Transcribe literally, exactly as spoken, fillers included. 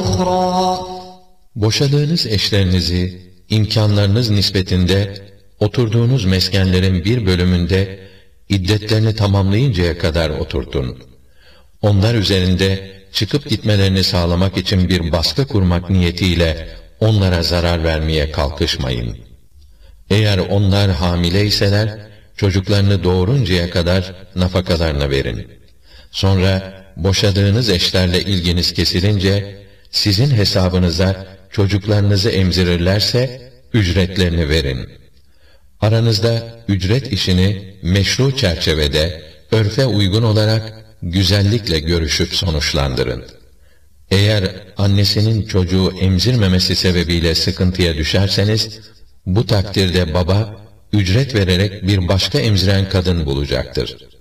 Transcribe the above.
أخرى. Boşadığınız eşlerinizi imkanlarınız nispetinde oturduğunuz meskenlerin bir bölümünde iddetlerini tamamlayıncaya kadar oturtun. Onlar üzerinde çıkıp gitmelerini sağlamak için bir baskı kurmak niyetiyle onlara zarar vermeye kalkışmayın. Eğer onlar hamileyseler, çocuklarını doğuruncaya kadar nafakalarını verin. Sonra boşadığınız eşlerle ilginiz kesilince, sizin hesabınıza çocuklarınızı emzirirlerse, ücretlerini verin. Aranızda ücret işini meşru çerçevede, örfe uygun olarak güzellikle görüşüp sonuçlandırın. Eğer annesinin çocuğu emzirmemesi sebebiyle sıkıntıya düşerseniz, bu takdirde baba, ücret vererek bir başka emziren kadın bulacaktır.